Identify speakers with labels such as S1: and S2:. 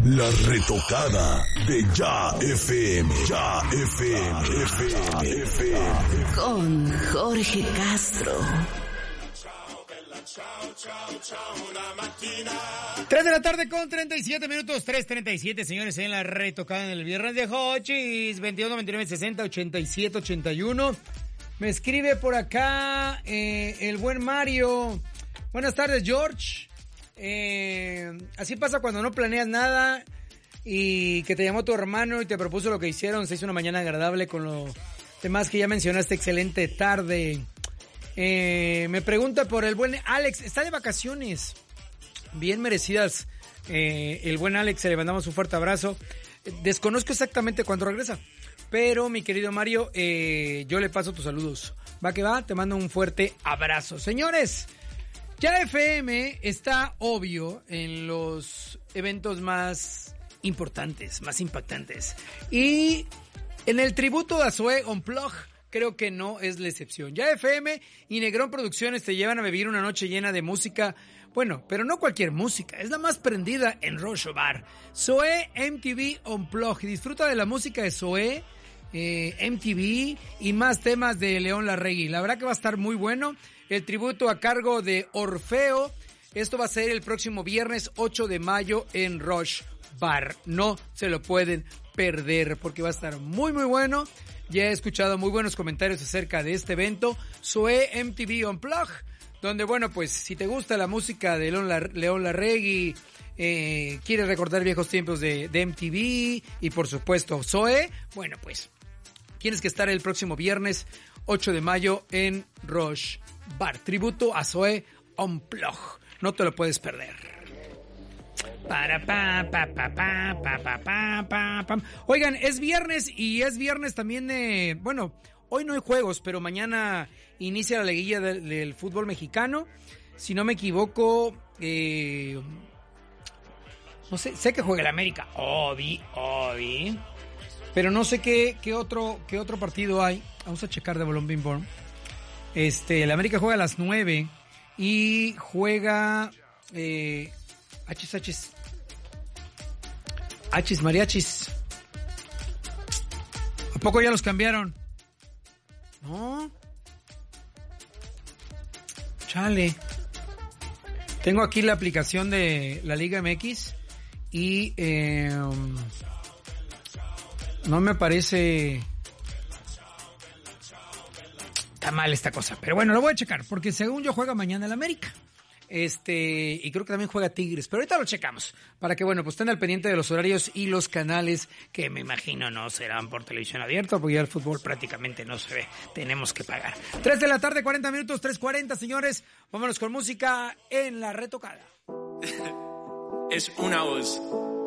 S1: La retocada de Ya FM. Ya FM.
S2: Con Jorge Castro.
S3: 3 de la tarde con 37 minutos, 3:37, señores, en la retocada en el viernes de Hochis, 21, 29, 60, 87, 81. Me escribe por acá el buen Mario. Buenas tardes, George. Así pasa cuando no planeas nada y que te llamó tu hermano y te propuso lo que hicieron. Se hizo una mañana agradable con los demás que ya mencionaste. Excelente tarde. Me pregunta por el buen Alex. Está de vacaciones. Bien merecidas. El buen Alex, le mandamos un fuerte abrazo. Desconozco exactamente cuándo regresa, pero mi querido Mario, yo le paso tus saludos. Va que va, te mando un fuerte abrazo. Señores, Ya FM está obvio en los eventos más importantes, más impactantes. Y en el tributo a Zoé Unplugged, creo que no es la excepción. Ya FM y Negrón Producciones te llevan a vivir una noche llena de música. Bueno, pero no cualquier música, es la más prendida en Rocho Bar. Zoé MTV Unplugged. Disfruta de la música de Zoé, MTV y más temas de León Larregui. La verdad que va a estar muy bueno. El tributo a cargo de Orfeo. Esto va a ser el próximo viernes 8 de mayo en Roche Bar. No se lo pueden perder porque va a estar muy muy bueno. Ya he escuchado muy buenos comentarios acerca de este evento. Zoé MTV Unplugged, donde bueno, pues si te gusta la música de León Larregui, quieres recordar viejos tiempos de MTV y por supuesto Zoé, bueno pues tienes que estar el próximo viernes 8 de mayo en Roche Bar. Tributo a Zoé Unplugged. No te lo puedes perder. Oigan, es viernes y es viernes también de... Bueno, hoy no hay juegos, pero mañana inicia la liguilla del fútbol mexicano. Si no me equivoco, no sé que juega el América. Obvi. Pero no sé qué otro partido hay. Vamos a checar de bolón bim bom. El América juega a las 9 y juega Hachis Mariachis. ¿A poco ya los cambiaron? No. Chale. Tengo aquí la aplicación de la Liga MX y no me parece... Está mal esta cosa, pero bueno, lo voy a checar, porque según yo juega mañana el América. Y creo que también juega Tigres, pero ahorita lo checamos, para que bueno, pues estén al pendiente de los horarios y los canales, que me imagino no serán por televisión abierta, porque ya el fútbol prácticamente no se ve, tenemos que pagar. 3 de la tarde, 40 minutos, 3:40, señores, vámonos con música en la retocada.
S4: Es una voz.